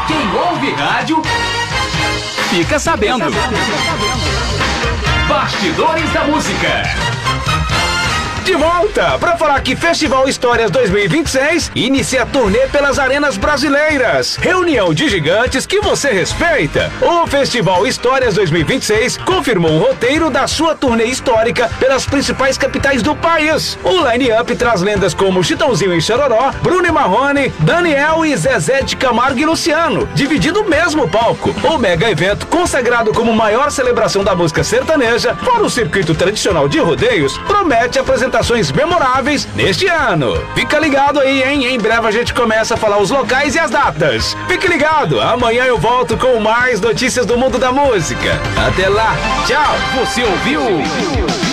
Quem ouve rádio fica sabendo. Bastidores da Música. De volta para falar que Festival Histórias 2026 inicia a turnê pelas arenas brasileiras. Reunião de gigantes que você respeita. O Festival Histórias 2026 confirmou o roteiro da sua turnê histórica pelas principais capitais do país. O line-up traz lendas como Chitãozinho e Chororó, Bruno e Marrone, Daniel e Zezé de Camargo e Luciano, dividindo o mesmo palco. O mega evento, consagrado como maior celebração da música sertaneja para o circuito tradicional de rodeios, promete apresentar memoráveis neste ano. Fica ligado aí, hein? Em breve a gente começa a falar os locais e as datas. Fique ligado, amanhã eu volto com mais notícias do mundo da música. Até lá, tchau! Você ouviu?